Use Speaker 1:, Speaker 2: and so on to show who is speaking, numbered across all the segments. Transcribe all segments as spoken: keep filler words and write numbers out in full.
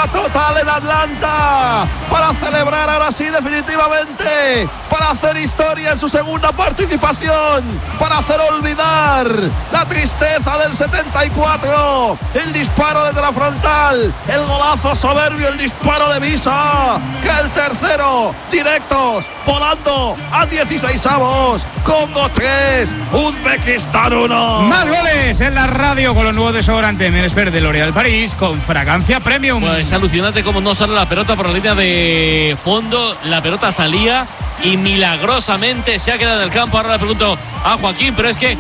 Speaker 1: locura total en Atlanta para celebrar ahora sí definitivamente, para hacer historia en su segunda participación, para hacer olvidar la tristeza del setenta y cuatro, el disparo desde la frontal, el golazo soberbio, el disparo de Visa, que el tercero, directos, volando a dieciseisavos, Congo tres, Uzbekistán uno.
Speaker 2: Más goles en la radio con los nuevos desodorantes Menespert de L'Oréal París con fragancia premium.
Speaker 3: Pues es alucinante cómo no sale la pelota por la línea de fondo, la pelota salía y milagrosamente se ha quedado en el campo. Ahora le pregunto a Joaquín, pero es que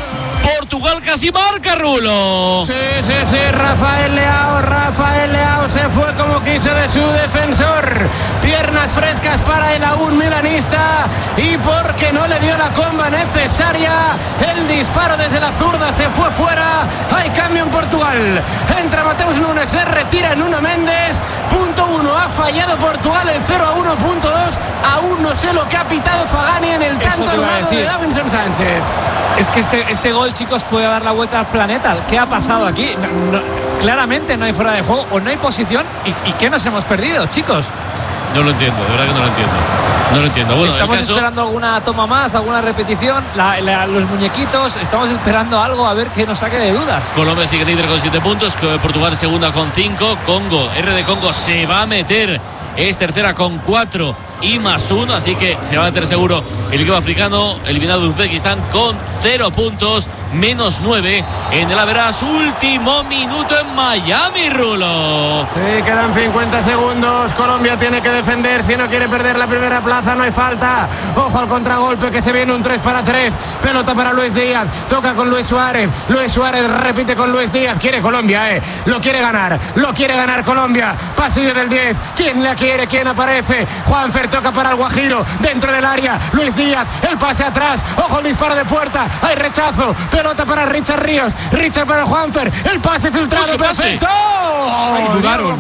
Speaker 3: Portugal casi marca, Rulo.
Speaker 4: Sí, sí, sí, Rafael Leao, Rafael Leao se fue como quiso de su defensor. Piernas frescas para el aún milanista y porque no le dio la comba necesaria, el disparo desde la zurda se fue fuera. Hay cambio en Portugal. Entra Mateus Nunes, se retira Nuno Méndez. Punto uno, ha fallado Portugal el cero a uno. Punto dos, aún no sé lo que ha pitado Fagani en el tanto armado de Davinson Sánchez.
Speaker 5: Es que este, este gol, chicos, puede dar la vuelta al planeta. ¿Qué ha pasado aquí? No, no, claramente no hay fuera de juego o no hay posición. ¿Y, y qué nos hemos perdido, chicos?
Speaker 3: No lo entiendo, de verdad que no lo entiendo. No lo entiendo. Bueno,
Speaker 5: estamos
Speaker 3: caso...
Speaker 5: esperando alguna toma más, alguna repetición. La, la, los muñequitos, estamos esperando algo a ver que nos saque de dudas.
Speaker 3: Colombia sigue líder con siete puntos. Portugal segunda con cinco. Congo, R de Congo se va a meter. Es tercera con cuatro y más uno, así que se va a meter seguro el equipo africano, eliminado de Uzbekistán con cero puntos, menos nueve en el Averas. Último minuto en Miami, Rulo.
Speaker 4: Sí, quedan cincuenta segundos. Colombia tiene que defender si no quiere perder la primera plaza. No hay falta. Ojo al contragolpe que se viene un tres para tres. Pelota para Luis Díaz. Toca con Luis Suárez. Luis Suárez repite con Luis Díaz. Quiere Colombia, eh. Lo quiere ganar. Lo quiere ganar Colombia. Pasillo del diez. ¿Quién la quiere? ¿Quién aparece? Juanfer toca para el Guajiro. Dentro del área. Luis Díaz. El pase atrás. Ojo al disparo de puerta. Hay rechazo. Pelota para Richard Ríos. Richard para Juanfer. El pase filtrado. Perfecto.
Speaker 2: Ay,
Speaker 4: Diego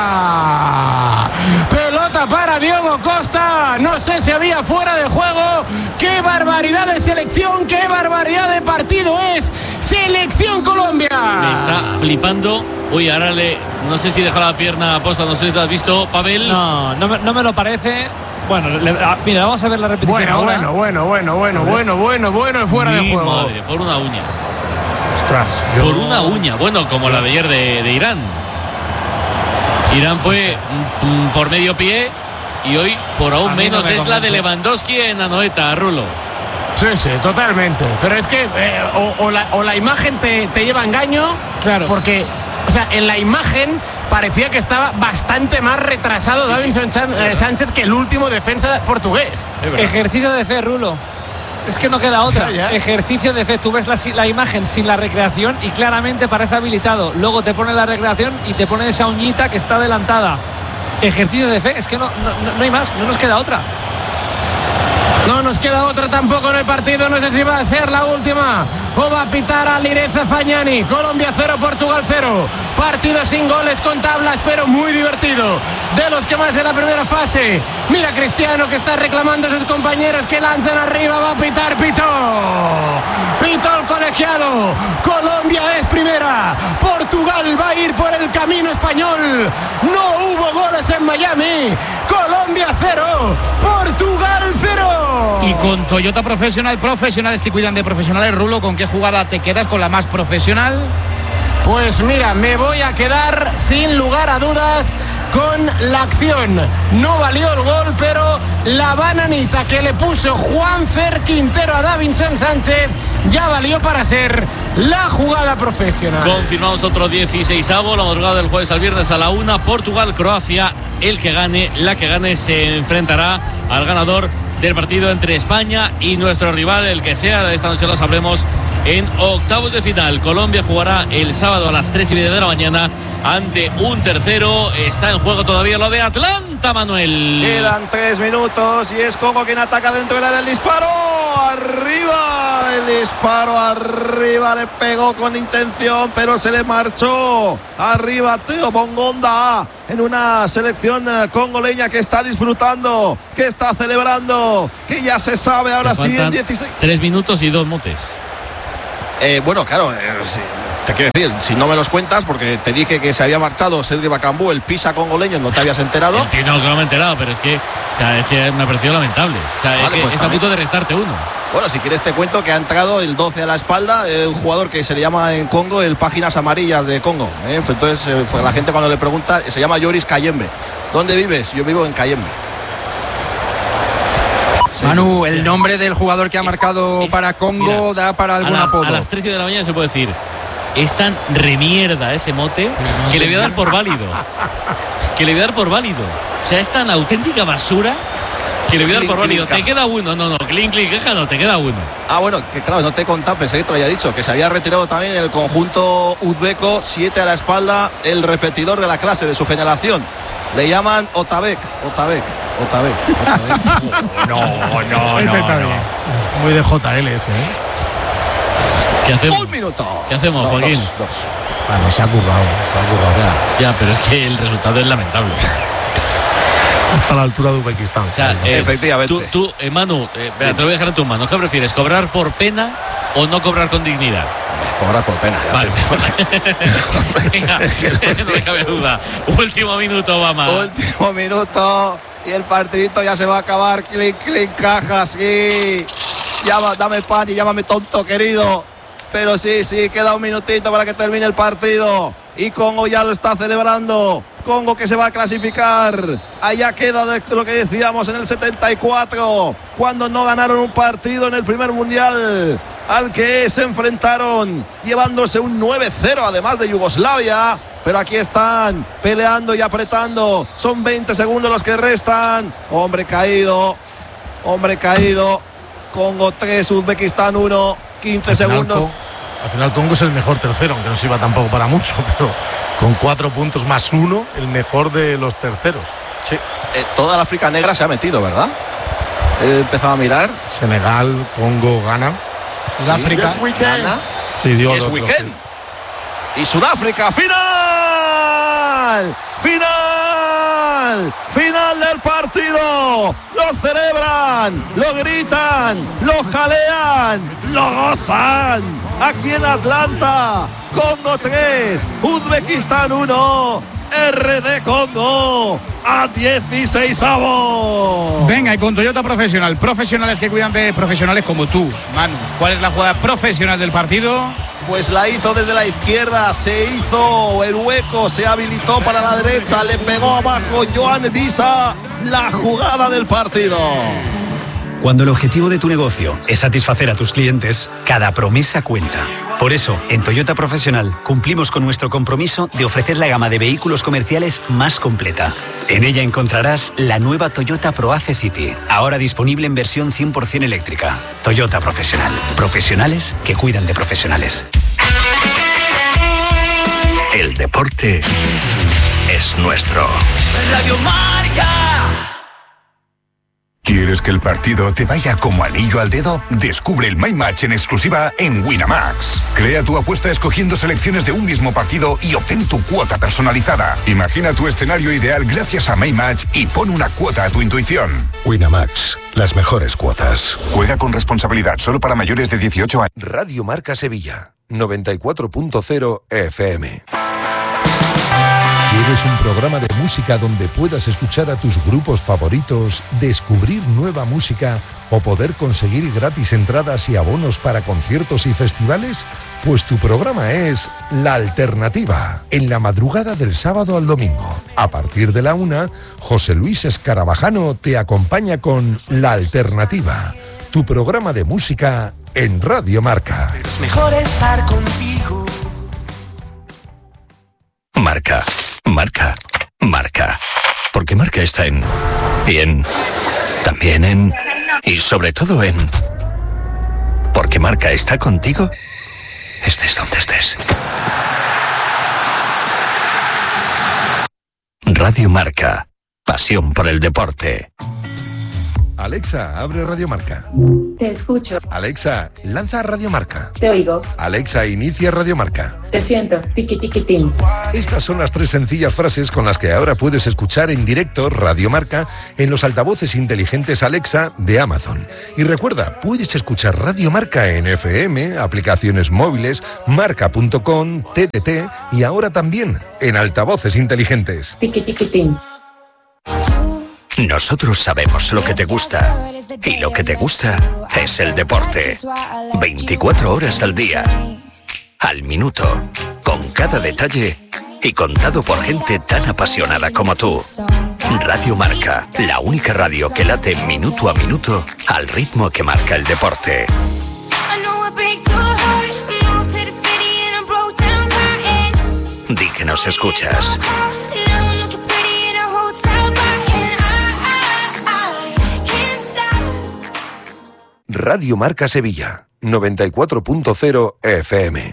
Speaker 4: Costa. Pelota para Diego Costa. No sé si había fuera de juego. Qué barbaridad de selección. Qué barbaridad de partido es. Selección Colombia.
Speaker 3: Me está flipando. Uy, ahora le. No sé si deja la pierna aposta. No sé si te has visto, Pavel.
Speaker 5: No, no me, no me lo parece. Bueno, le, a, mira, vamos a ver la repetición.
Speaker 4: Bueno,
Speaker 5: ahora.
Speaker 4: bueno, bueno, bueno, bueno, bueno, bueno, bueno, fuera
Speaker 3: Mi
Speaker 4: de juego.
Speaker 3: Madre, por una uña.
Speaker 4: Ostras,
Speaker 3: yo... Por una uña. Bueno, como la de ayer de, de Irán. Irán fue mm, por medio pie y hoy por aún menos no es convence. La de Lewandowski en Anoeta, Rulo.
Speaker 4: Sí, sí, totalmente. Pero es que eh, o, o, la, o la imagen te, te lleva a engaño,
Speaker 5: claro,
Speaker 4: porque, o sea, en la imagen parecía que estaba bastante más retrasado sí, Davinson sí. eh, Sánchez que el último defensa portugués.
Speaker 5: Ejercicio de fe, Rulo. Es que no queda otra. Ya, ya. Ejercicio de fe. Tú ves la, la imagen sin la recreación y claramente parece habilitado. Luego te pone la recreación y te pone esa uñita que está adelantada. Ejercicio de fe. Es que no, no, no hay más. No nos queda otra.
Speaker 4: No nos queda otra tampoco en el partido. No sé si va a ser la última o va a pitar a Lireza Fagnani. Colombia cero, Portugal cero. Partido sin goles con tablas, pero muy divertido. De los que más en la primera fase. Mira Cristiano que está reclamando a sus compañeros que lanzan arriba. Va a pitar, pitó. Pitó el colegiado. Colombia es primera. Portugal va a ir por el camino español. No hubo goles en Miami. Colombia cero, Portugal cero.
Speaker 2: Y con Toyota Profesional, profesionales que cuidan de profesionales, Rulo, ¿con qué jugada te quedas? ¿Con la más profesional?
Speaker 4: Pues mira, me voy a quedar sin lugar a dudas con la acción. No valió el gol, pero la bananita que le puso Juanfer Quintero a Davinson Sánchez ya valió para ser la jugada profesional.
Speaker 3: Confirmamos otro dieciseisavo, la madrugada del jueves al viernes a la una. Portugal-Croacia. El que gane, la que gane, se enfrentará al ganador del partido entre España y nuestro rival, el que sea. Esta noche lo sabremos en octavos de final. Colombia jugará el sábado a las tres y media de la mañana ante un tercero. Está en juego todavía lo de Atlanta, Manuel.
Speaker 1: Quedan tres minutos y es Congo quien ataca dentro del área. El disparo arriba, el disparo arriba, le pegó con intención, pero se le marchó arriba Teo Bongonda en una selección congoleña que está disfrutando, que está celebrando, que ya se sabe ahora sí en dieciséis.
Speaker 3: Tres minutos y dos motes.
Speaker 1: Eh, bueno, claro, eh, sí, te quiero decir, si no me los cuentas, porque te dije que se había marchado Sergio Bacambú, el pisa congoleño, no te habías enterado.
Speaker 3: Sí, no, que no me he enterado, pero es que, o sea, es que me ha parecido lamentable. O sea, vale, es que pues está a punto de restarte uno.
Speaker 1: Bueno, si quieres te cuento que ha entrado el doce a la espalda, eh, un jugador que se le llama en Congo el páginas amarillas de Congo. ¿eh? Entonces, eh, pues la gente cuando le pregunta, se llama Yoris Kayembe. ¿Dónde vives? Yo vivo en Kayembe.
Speaker 6: Manu, el nombre del jugador que ha marcado es, para Congo mira, da para algún
Speaker 3: a la,
Speaker 6: apodo.
Speaker 3: A las tres de la mañana se puede decir, es tan remierda ese mote que le voy a dar por válido. Que le voy a dar por válido. O sea, es tan auténtica basura que le voy a dar por válido. Te queda uno. No, no, clink, clink, queja, no, te queda uno.
Speaker 1: Ah, bueno, que claro, no te he contado, pensé que te lo había dicho, que se había retirado también el conjunto uzbeco, siete a la espalda, el repetidor de la clase, de su generación. Le llaman Otabek, Otabek, Otabek. Otabek.
Speaker 2: No, no, no, no.
Speaker 7: Muy de J L ese, ¿eh?
Speaker 3: ¿Qué hacemos?
Speaker 1: Un minuto.
Speaker 3: ¿Qué hacemos,
Speaker 1: no,
Speaker 3: Joaquín?
Speaker 1: Dos, dos.
Speaker 7: Bueno, se ha currado, se ha currado.
Speaker 3: Ya, ya, pero es que el resultado es lamentable.
Speaker 7: Hasta la altura de Uzbekistán.
Speaker 3: O sea, eh,
Speaker 1: efectivamente.
Speaker 3: Tú, tú eh, Manu, eh, te lo voy a dejar en tus manos. ¿Qué prefieres, cobrar por pena o no cobrar con dignidad?
Speaker 1: Cobrar por pena. Ya
Speaker 3: vale. Venga, no me cabe duda. Último minuto, vamos.
Speaker 1: Último minuto y el partidito ya se va a acabar. Clic, clic, caja, sí. Llama, dame pan y llámame tonto, querido. Pero sí, sí, queda un minutito para que termine el partido. Y Congo ya lo está celebrando. Congo que se va a clasificar. Allá queda de lo que decíamos en el setenta y cuatro, cuando no ganaron un partido en el primer mundial al que se enfrentaron, llevándose un nueve cero además de Yugoslavia. Pero aquí están peleando y apretando. Son veinte segundos los que restan. Hombre caído, hombre caído. Congo tres, Uzbekistán uno, quince segundos.
Speaker 7: Con, al final Congo es el mejor tercero, aunque no sirva tampoco para mucho, pero con cuatro puntos más uno, el mejor de los terceros.
Speaker 1: Sí, eh, toda la África negra se ha metido, ¿verdad? He empezado a mirar.
Speaker 7: Senegal, Congo, Ghana.
Speaker 2: Sudáfrica.
Speaker 1: Sí, Ghana.
Speaker 7: Sí, dio
Speaker 1: es weekend. Sí. Y Sudáfrica, final. Final. Final del partido. Lo celebran, lo gritan, lo jalean, lo gozan. Aquí en Atlanta, Congo tres, Uzbekistán uno. R D Congo a dieciséis avos.
Speaker 2: Venga, y con Toyota Profesional, profesionales que cuidan de profesionales como tú, Manu. ¿Cuál es la jugada profesional del partido?
Speaker 1: Pues la hizo desde la izquierda, se hizo el hueco, se habilitó para la derecha, le pegó abajo Joan Visa, la jugada del partido.
Speaker 8: Cuando el objetivo de tu negocio es satisfacer a tus clientes, cada promesa cuenta. Por eso, en Toyota Profesional cumplimos con nuestro compromiso de ofrecer la gama de vehículos comerciales más completa. En ella encontrarás la nueva Toyota ProAce City, ahora disponible en versión cien por ciento eléctrica. Toyota Profesional. Profesionales que cuidan de profesionales.
Speaker 9: El deporte es nuestro.
Speaker 10: Radio Marca.
Speaker 9: ¿Quieres que el partido te vaya como anillo al dedo? Descubre el My Match en exclusiva en Winamax. Crea tu apuesta escogiendo selecciones de un mismo partido y obtén tu cuota personalizada. Imagina tu escenario ideal gracias a My Match y pon una cuota a tu intuición.
Speaker 11: Winamax, las mejores cuotas.
Speaker 9: Juega con responsabilidad, solo para mayores de dieciocho años.
Speaker 11: Radio Marca Sevilla, noventa y cuatro punto cero F M. ¿Quieres un programa de música donde puedas escuchar a tus grupos favoritos, descubrir nueva música o poder conseguir gratis entradas y abonos para conciertos y festivales? Pues tu programa es La Alternativa, en la madrugada del sábado al domingo. A partir de la una, José Luis Escarabajano te acompaña con La Alternativa, tu programa de música en Radio Marca.
Speaker 10: Es mejor estar contigo.
Speaker 9: Marca. Marca, marca, porque Marca está en, y en, también en, y sobre todo en, porque Marca está contigo, estés donde estés. Radio Marca, pasión por el deporte.
Speaker 11: Alexa, abre Radio Marca.
Speaker 12: Te escucho.
Speaker 11: Alexa, lanza Radio Marca.
Speaker 12: Te oigo.
Speaker 11: Alexa, inicia Radio Marca.
Speaker 12: Te siento. Tiki tiki tin.
Speaker 11: Estas son las tres sencillas frases con las que ahora puedes escuchar en directo Radio Marca en los altavoces inteligentes Alexa de Amazon. Y recuerda, puedes escuchar Radio Marca en F M, aplicaciones móviles, marca punto com, T D T y ahora también en altavoces inteligentes.
Speaker 12: Tiki tiki tin.
Speaker 13: Nosotros sabemos lo que te gusta y lo que te gusta es el deporte. veinticuatro horas al día, al minuto, con cada detalle y contado por gente tan apasionada como tú. Radio Marca, la única radio que late minuto a minuto al ritmo que marca el deporte. Di que nos escuchas.
Speaker 11: Radio Marca Sevilla, noventa y cuatro punto cero F M.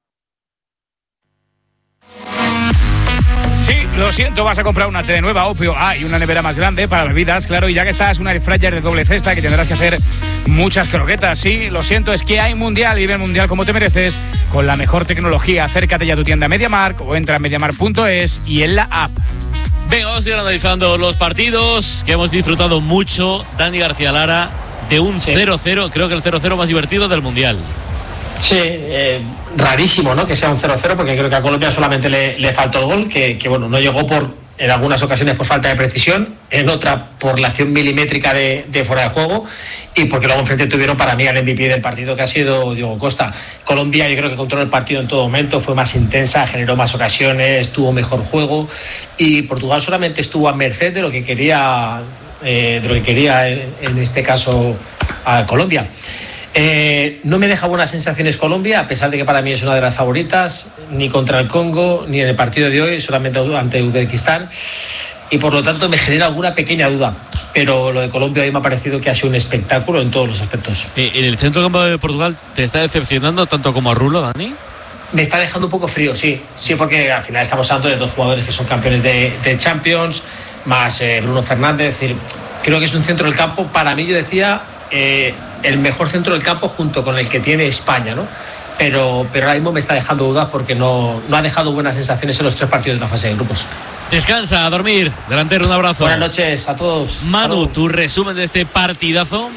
Speaker 2: Sí, lo siento, vas a comprar una tele nueva, obvio. Ah, y una nevera más grande para bebidas, claro. Y ya que estás, una air fryer de doble cesta que tendrás que hacer muchas croquetas. Sí, lo siento, es que hay mundial. Vive el mundial como te mereces, con la mejor tecnología. Acércate ya a tu tienda MediaMarkt o entra a mediamarkt punto es y en la app.
Speaker 3: Venga, vamos a ir analizando los partidos que hemos disfrutado mucho. Dani García Lara, de un cero cero, creo que el cero cero más divertido del mundial.
Speaker 14: Sí, eh, rarísimo, ¿no?, que sea un cero cero, porque creo que a Colombia solamente le, le faltó el gol, que, que bueno, no llegó por, en algunas ocasiones por falta de precisión, en otra por la acción milimétrica de, de fuera de juego, y porque luego enfrente tuvieron para mí al M V P del partido, que ha sido Diego Costa. Colombia, yo creo que controló el partido en todo momento, fue más intensa, generó más ocasiones, tuvo mejor juego, y Portugal solamente estuvo a merced de lo que quería, eh, de lo que quería en, en este caso a Colombia. Eh, no me deja buenas sensaciones Colombia, a pesar de que para mí es una de las favoritas, ni contra el Congo, ni en el partido de hoy, solamente ante Uzbekistán, y por lo tanto me genera alguna pequeña duda. Pero lo de Colombia hoy me ha parecido que ha sido un espectáculo en todos los aspectos.
Speaker 3: ¿En el centro campo de Portugal te está decepcionando tanto como a Rulo, Dani?
Speaker 14: Me está dejando un poco frío, sí, sí, porque al final estamos hablando de dos jugadores que son campeones de, de Champions, más eh, Bruno Fernández, es decir, creo que es un centro del campo, para mí yo decía... Eh, el mejor centro del campo junto con el que tiene España, ¿no? Pero, pero ahora mismo me está dejando dudas porque no, no ha dejado buenas sensaciones en los tres partidos de la fase de grupos.
Speaker 3: Descansa, a dormir. Delantero, un abrazo.
Speaker 14: Buenas noches a todos.
Speaker 3: Manu, tu resumen de este partidazo.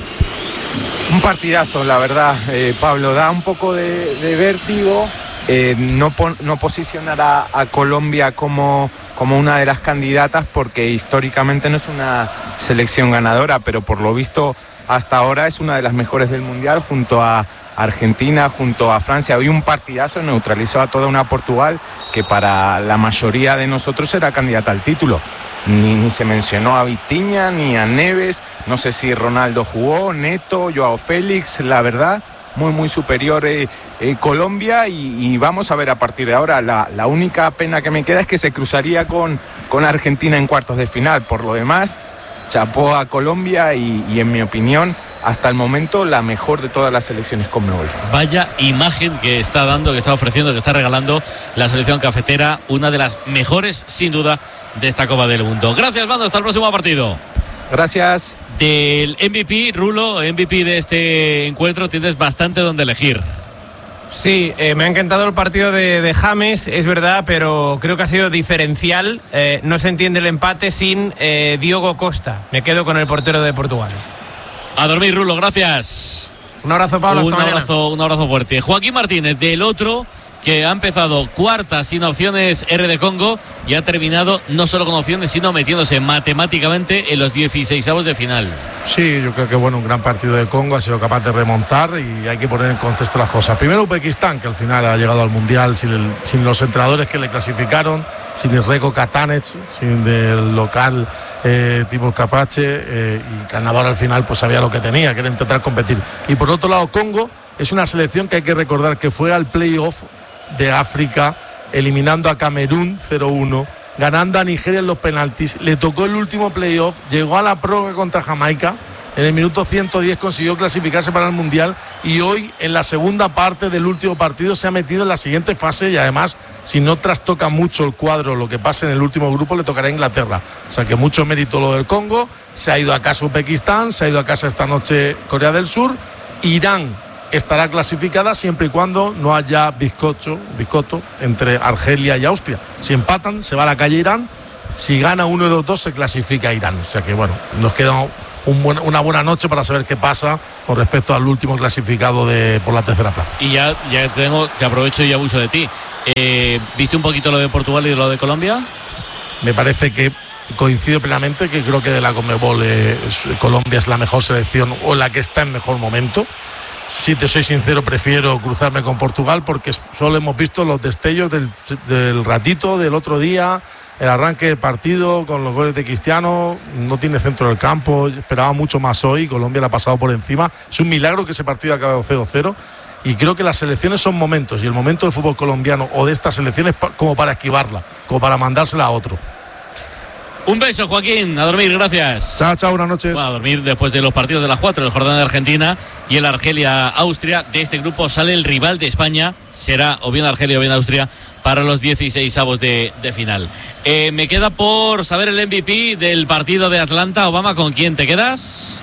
Speaker 15: Un partidazo, la verdad, eh, Pablo, da un poco de, de vértigo. Eh, no, pon, no posicionar a, a Colombia como, como una de las candidatas porque históricamente no es una selección ganadora, pero por lo visto hasta ahora es una de las mejores del Mundial junto a Argentina, junto a Francia. Hoy un partidazo neutralizó a toda una Portugal que para la mayoría de nosotros era candidata al título. Ni, ni se mencionó a Vitinha ni a Neves, no sé si Ronaldo jugó, Neto, Joao Félix, la verdad, muy muy superior eh, eh, Colombia y, y vamos a ver a partir de ahora. La, la única pena que me queda es que se cruzaría con, con Argentina en cuartos de final. Por lo demás, chapó a Colombia y, y en mi opinión hasta el momento la mejor de todas las selecciones Conmebol.
Speaker 3: Vaya imagen que está dando, que está ofreciendo, que está regalando la selección cafetera, una de las mejores sin duda de esta Copa del Mundo. Gracias, Mando, hasta el próximo partido.
Speaker 15: Gracias.
Speaker 3: Del M V P, Rulo, M V P de este encuentro, tienes bastante donde elegir.
Speaker 4: Sí, eh, me ha encantado el partido de, de James, es verdad, pero creo que ha sido diferencial. Eh, no se entiende el empate sin eh, Diogo Costa. Me quedo con el portero de Portugal.
Speaker 3: A dormir, Rulo, gracias.
Speaker 4: Un abrazo, Pablo.
Speaker 3: Un
Speaker 4: hasta
Speaker 3: abrazo,
Speaker 4: mañana.
Speaker 3: un abrazo fuerte. Joaquín Martínez, del otro, que ha empezado cuarta sin opciones R de Congo y ha terminado no solo con opciones, sino metiéndose matemáticamente en los dieciseisavos de final.
Speaker 7: Sí, yo creo que bueno, un gran partido de Congo, ha sido capaz de remontar y hay que poner en contexto las cosas. Primero Uzbekistán, que al final ha llegado al Mundial sin, el, sin los entrenadores que le clasificaron, sin el Reko Katanec, sin del local eh, Timur Capache eh, y Cannavaro al final pues sabía lo que tenía, que era intentar competir. Y por otro lado Congo es una selección que hay que recordar que fue al playoff de África, eliminando a Camerún cero uno, ganando a Nigeria en los penaltis, le tocó el último playoff, llegó a la prórroga contra Jamaica en el minuto ciento diez consiguió clasificarse para el Mundial y hoy en la segunda parte del último partido se ha metido en la siguiente fase y además si no trastoca mucho el cuadro lo que pase en el último grupo le tocará a Inglaterra. O sea que mucho mérito lo del Congo, se ha ido a casa Uzbekistán, se ha ido a casa esta noche Corea del Sur, Irán estará clasificada siempre y cuando no haya bizcocho, bizcoto entre Argelia y Austria. Si empatan se va a la calle Irán, si gana uno de los dos se clasifica Irán. O sea que bueno, nos queda un buen, una buena noche para saber qué pasa con respecto al último clasificado de, por la tercera plaza.
Speaker 3: Y ya, ya tengo, te aprovecho y abuso de ti. Eh, ¿Viste un poquito lo de Portugal y lo de Colombia?
Speaker 7: Me parece que coincido plenamente que creo que de la Conmebol eh, Colombia es la mejor selección o la que está en mejor momento. Si te soy sincero, prefiero cruzarme con Portugal porque solo hemos visto los destellos del, del ratito del otro día, el arranque de partido con los goles de Cristiano, no tiene centro del campo, esperaba mucho más hoy, Colombia le ha pasado por encima. Es un milagro que ese partido haya acabado cero cero y creo que las selecciones son momentos y el momento del fútbol colombiano o de estas selecciones como para esquivarla, como para mandársela a otro.
Speaker 3: Un beso, Joaquín, a dormir, gracias.
Speaker 7: Chao, chao, buenas noches.
Speaker 3: Bueno, a dormir después de los partidos de las cuatro, el Jordania de Argentina y el Argelia-Austria. De este grupo sale el rival de España, será o bien Argelia o bien Austria, para los dieciseisavos de, de final. Eh, me queda por saber el M V P del partido de Atlanta. Obama, ¿con quién te quedas?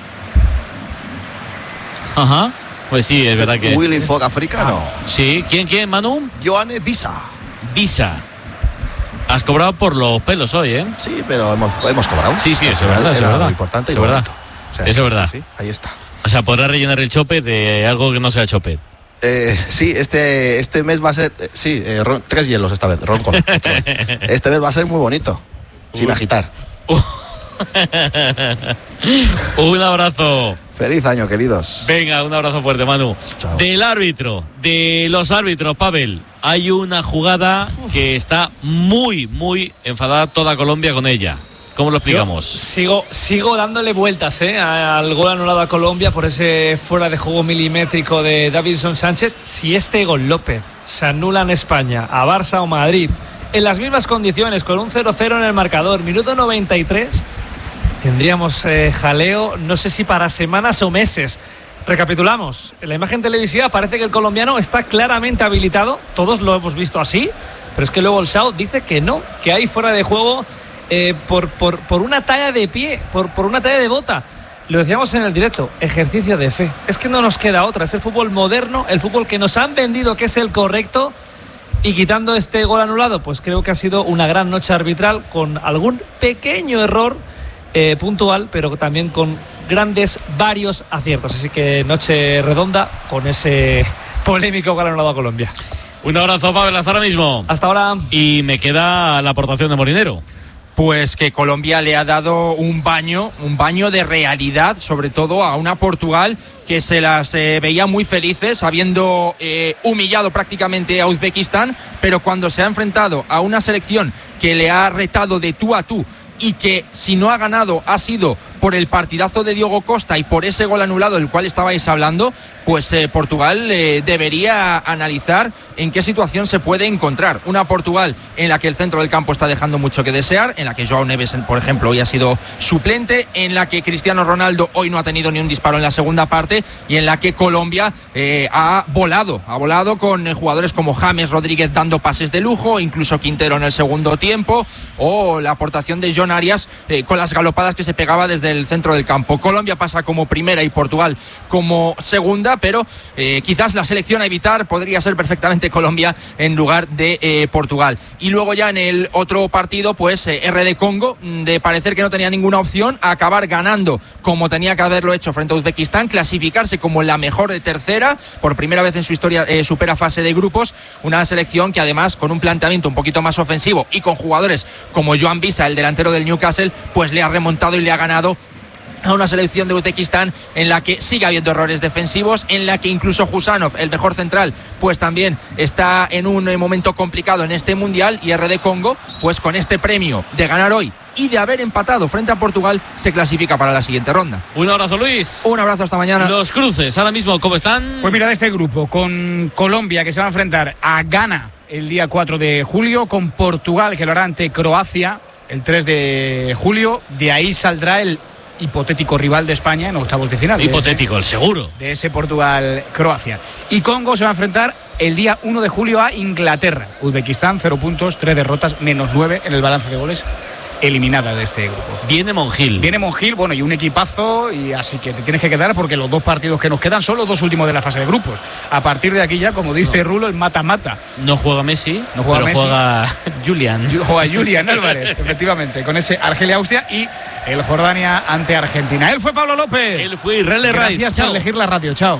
Speaker 3: Ajá, pues sí, es verdad que...
Speaker 1: Willy Fogg africano.
Speaker 3: Ah, sí, ¿quién, quién, Manu?
Speaker 1: Joanne Visa.
Speaker 3: Visa. Has cobrado por los pelos hoy, ¿eh?
Speaker 1: Sí, pero hemos, hemos cobrado.
Speaker 3: Sí, sí, eso es verdad. Eso es verdad.
Speaker 1: Lo importante y
Speaker 3: eso
Speaker 1: lo
Speaker 3: verdad.
Speaker 1: bonito. O sea,
Speaker 3: eso es verdad.
Speaker 1: Sí, ahí está.
Speaker 3: O sea, podrás rellenar el chope de algo que no sea chope.
Speaker 1: Eh, sí, este, este mes va a ser... Eh, sí, eh, ron, tres hielos esta vez, ron con otra vez. Este mes va a ser muy bonito, Uy. sin agitar.
Speaker 3: Uh. Un abrazo.
Speaker 1: Feliz año, queridos.
Speaker 3: Venga, un abrazo fuerte, Manu.
Speaker 1: Chao.
Speaker 3: Del árbitro, de los árbitros, Pavel, hay una jugada que está muy, muy enfadada toda Colombia con ella. ¿Cómo lo explicamos?
Speaker 5: Yo sigo, sigo dándole vueltas ¿eh? al gol anulado a Colombia por ese fuera de juego milimétrico de Davinson Sánchez. Si este gol, López, se anula en España, a Barça o Madrid, en las mismas condiciones, con un cero cero en el marcador, minuto noventa y tres, tendríamos eh, jaleo, no sé si para semanas o meses. Recapitulamos, en la imagen televisiva parece que el colombiano está claramente habilitado, todos lo hemos visto así, pero es que luego el S A O dice que no, que hay fuera de juego eh, por, por, por una talla de pie, por, por una talla de bota. Lo decíamos en el directo, ejercicio de fe. Es que no nos queda otra, es el fútbol moderno, el fútbol que nos han vendido que es el correcto. Y quitando este gol anulado, pues creo que ha sido una gran noche arbitral con algún pequeño error eh, puntual, pero también con grandes varios aciertos. Así que noche redonda con ese polémico gol anulado a Colombia.
Speaker 3: Un abrazo, Pavel, hasta ahora mismo.
Speaker 5: Hasta ahora.
Speaker 3: Y me queda la aportación de Molinero.
Speaker 6: Pues que Colombia le ha dado un baño, un baño de realidad, sobre todo a una Portugal que se las eh, veía muy felices, habiendo eh, humillado prácticamente a Uzbekistán, pero cuando se ha enfrentado a una selección que le ha retado de tú a tú y que si no ha ganado ha sido por el partidazo de Diogo Costa y por ese gol anulado del cual estabais hablando, pues eh, Portugal eh, debería analizar en qué situación se puede encontrar. Una Portugal en la que el centro del campo está dejando mucho que desear, en la que Joao Neves, por ejemplo, hoy ha sido suplente, en la que Cristiano Ronaldo hoy no ha tenido ni un disparo en la segunda parte y en la que Colombia eh, ha volado, ha volado con eh, jugadores como James Rodríguez dando pases de lujo, incluso Quintero en el segundo tiempo, o la aportación de John Arias eh, con las galopadas que se pegaba desde el centro del campo. Colombia pasa como primera y Portugal como segunda, pero eh, quizás la selección a evitar podría ser perfectamente Colombia en lugar de eh, Portugal. Y luego ya en el otro partido, pues eh, R D Congo, de parecer que no tenía ninguna opción, a acabar ganando como tenía que haberlo hecho frente a Uzbekistán, clasificarse como la mejor de tercera, por primera vez en su historia eh, supera fase de grupos, una selección que además con un planteamiento un poquito más ofensivo y con jugadores como Joan Visa, el delantero del Newcastle, pues le ha remontado y le ha ganado a una selección de Uzbekistán en la que sigue habiendo errores defensivos, en la que incluso Husanov, el mejor central, pues también está en un momento complicado en este mundial, y R D Congo, pues con este premio de ganar hoy y de haber empatado frente a Portugal, se clasifica para la siguiente ronda.
Speaker 3: Un abrazo, Luis.
Speaker 6: Un abrazo, hasta mañana.
Speaker 3: Los cruces, ahora mismo, ¿cómo están?
Speaker 2: Pues mira, de este grupo, con Colombia, que se va a enfrentar a Ghana el día cuatro de julio, con Portugal, que lo hará ante Croacia el tres de julio, de ahí saldrá el hipotético rival de España en octavos de final.
Speaker 3: Hipotético,
Speaker 2: de
Speaker 3: ese, el seguro.
Speaker 2: De ese Portugal-Croacia. Y Congo se va a enfrentar el día uno de julio a Inglaterra. Uzbekistán, cero puntos, tres derrotas, menos nueve en el balance de goles. Eliminada de este grupo.
Speaker 3: Viene Monjil.
Speaker 2: Viene Monjil, bueno, y un equipazo, y así que te tienes que quedar porque los dos partidos que nos quedan son los dos últimos de la fase de grupos. A partir de aquí ya, como dice no. Rulo, el mata-mata.
Speaker 3: No juega Messi,
Speaker 2: no juega
Speaker 3: pero
Speaker 2: Messi.
Speaker 3: juega Julian.
Speaker 2: Juega Julian Álvarez, efectivamente, con ese Argelia-Austria y el Jordania ante Argentina. Él fue Pablo López.
Speaker 3: Él fue Israel Herraiz.
Speaker 2: Gracias por elegir la radio. Chao.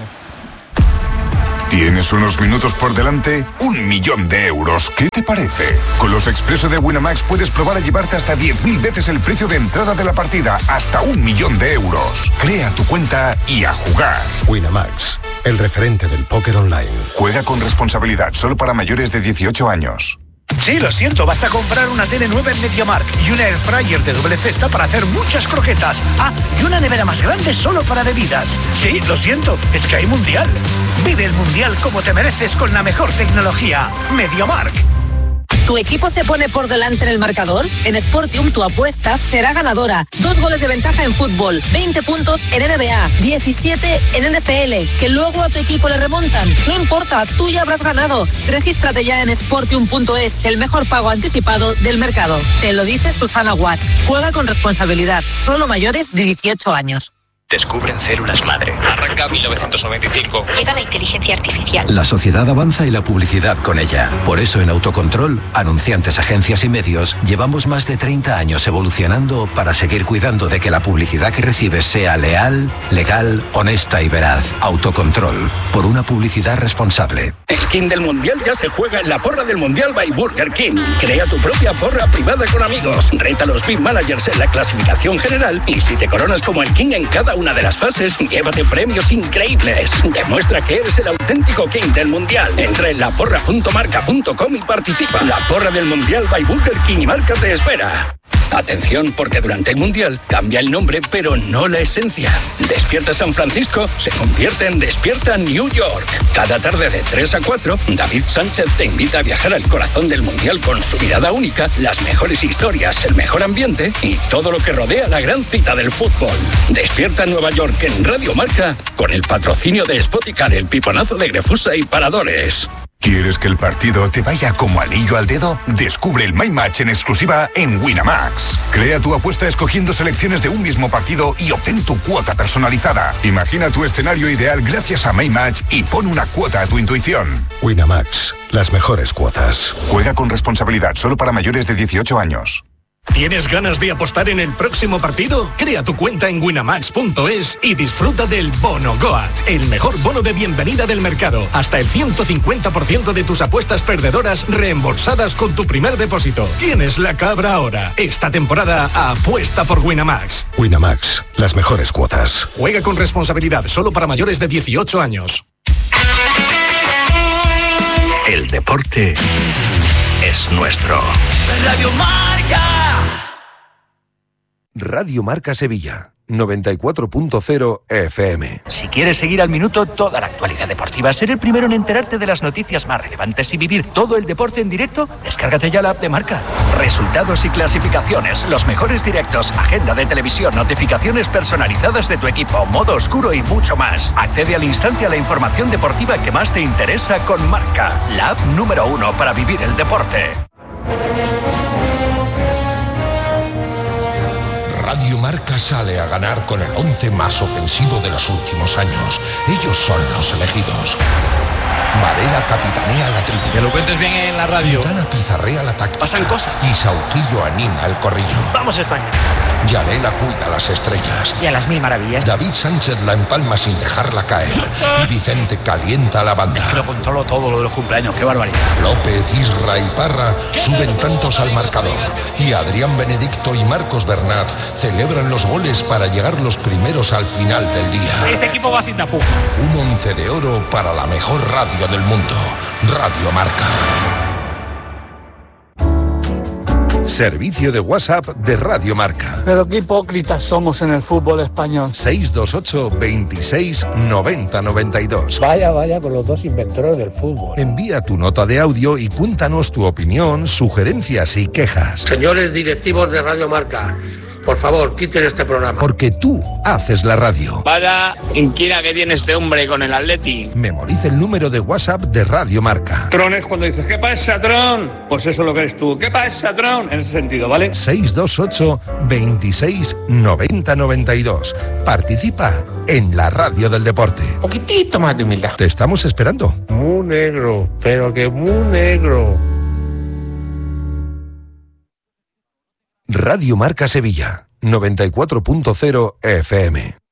Speaker 9: ¿Tienes unos minutos por delante? Un millón de euros. ¿Qué te parece? Con los Expreso de Winamax puedes probar a llevarte hasta diez mil veces el precio de entrada de la partida. Hasta un millón de euros. Crea tu cuenta y a jugar.
Speaker 16: Winamax, el referente del póker online.
Speaker 9: Juega con responsabilidad, solo para mayores de dieciocho años.
Speaker 17: Sí, lo siento, vas a comprar una tele nueva en MediaMarkt y una air fryer de doble cesta para hacer muchas croquetas. Ah, y una nevera más grande solo para bebidas. Sí, lo siento, es que hay mundial. Vive el mundial como te mereces con la mejor tecnología. MediaMarkt.
Speaker 18: ¿Tu equipo se pone por delante en el marcador? En Sportium tu apuesta será ganadora. Dos goles de ventaja en fútbol, veinte puntos en N B A, diecisiete en N F L, que luego a tu equipo le remontan. No importa, tú ya habrás ganado. Regístrate ya en sportium punto es, el mejor pago anticipado del mercado. Te lo dice Susana Guas. Juega con responsabilidad, solo mayores de dieciocho años.
Speaker 19: Descubren células madre.
Speaker 20: Arranca mil novecientos noventa y cinco.
Speaker 21: Llega la inteligencia artificial.
Speaker 22: La sociedad avanza y la publicidad con ella. Por eso en Autocontrol, anunciantes, agencias y medios, llevamos más de treinta años evolucionando para seguir cuidando de que la publicidad que recibes sea leal, legal, honesta y veraz. Autocontrol, por una publicidad responsable.
Speaker 23: El King del Mundial ya se juega en la porra del Mundial by Burger King. Crea tu propia porra privada con amigos. Reta a los Big Managers en la clasificación general y si te coronas como el King en cada una de las fases, llévate premios increíbles. Demuestra que eres el auténtico King del Mundial. Entra en la porra punto marca punto com y participa. La porra del Mundial by Burger King y Marca te espera. Atención, porque durante el Mundial cambia el nombre, pero no la esencia. Despierta San Francisco se convierte en Despierta New York. Cada tarde de tres a cuatro, David Sánchez te invita a viajar al corazón del Mundial con su mirada única, las mejores historias, el mejor ambiente y todo lo que rodea la gran cita del fútbol. Despierta Nueva York en Radio Marca con el patrocinio de Spoticar, el piponazo de Grefusa y Paradores.
Speaker 9: ¿Quieres que el partido te vaya como anillo al dedo? Descubre el My Match en exclusiva en Winamax. Crea tu apuesta escogiendo selecciones de un mismo partido y obtén tu cuota personalizada. Imagina tu escenario ideal gracias a My Match y pon una cuota a tu intuición.
Speaker 16: Winamax, las mejores cuotas.
Speaker 9: Juega con responsabilidad, solo para mayores de dieciocho años.
Speaker 17: ¿Tienes ganas de apostar en el próximo partido? Crea tu cuenta en winamax punto es y disfruta del Bono Goat, el mejor bono de bienvenida del mercado. Hasta el ciento cincuenta por ciento de tus apuestas perdedoras reembolsadas con tu primer depósito. Tienes la cabra ahora. Esta temporada apuesta por Winamax.
Speaker 16: Winamax, las mejores cuotas.
Speaker 17: Juega con responsabilidad, solo para mayores de dieciocho años.
Speaker 13: El deporte es nuestro.
Speaker 10: Radio Marca.
Speaker 11: Radio Marca Sevilla, noventa y cuatro punto cero F M.
Speaker 17: Si quieres seguir al minuto toda la actualidad deportiva, ser el primero en enterarte de las noticias más relevantes y vivir todo el deporte en directo, descárgate ya la app de Marca. Resultados y clasificaciones, los mejores directos, agenda de televisión, notificaciones personalizadas de tu equipo, modo oscuro y mucho más. Accede al instante a la información deportiva que más te interesa con Marca, la app número uno para vivir el deporte.
Speaker 11: Radio Marca sale a ganar con el once más ofensivo de los últimos años. Ellos son los elegidos. Varela capitanea la tribu.
Speaker 3: Que lo cuentes bien en la radio.
Speaker 11: Quintana pizarrea la táctica.
Speaker 3: Pasan cosas.
Speaker 11: Y Sauquillo anima el corrillo.
Speaker 17: Vamos España.
Speaker 11: Yanela cuida las estrellas.
Speaker 5: Y a las mil maravillas.
Speaker 11: David Sánchez la empalma sin dejarla caer. Y Vicente calienta la banda.
Speaker 17: Es que lo controlo todo lo de los cumpleaños, qué barbaridad.
Speaker 11: López, Isra y Parra suben tantos al marcador. Y Adrián Benedicto y Marcos Bernat celebran los goles para llegar los primeros al final del día.
Speaker 5: Este equipo va sin tapujo.
Speaker 11: Un once de oro para la mejor radio del mundo. Radio Marca. Servicio de WhatsApp de Radio Marca.
Speaker 24: Pero qué hipócritas somos en el fútbol español.
Speaker 11: seis dos ocho, veintiséis, noventa, noventa y dos.
Speaker 24: Vaya, vaya con los dos inventores del fútbol.
Speaker 11: Envía tu nota de audio y cuéntanos tu opinión, sugerencias y quejas.
Speaker 24: Señores directivos de Radio Marca, por favor, quiten este programa.
Speaker 11: Porque tú haces la radio.
Speaker 20: Vaya inquina que tiene este hombre con el Atleti.
Speaker 11: Memoriza el número de WhatsApp de Radio Marca.
Speaker 8: Tron es cuando dices, ¿qué pasa, Tron? Pues eso es lo que eres tú. ¿Qué pasa, Tron? En ese sentido, ¿vale?
Speaker 11: seis dos ocho, veintiséis, noventa, noventa y dos. Participa en la radio del deporte.
Speaker 24: Un poquitito más de humildad.
Speaker 11: Te estamos esperando.
Speaker 24: Muy negro, pero que muy negro.
Speaker 11: Radio Marca Sevilla, noventa y cuatro punto cero F M.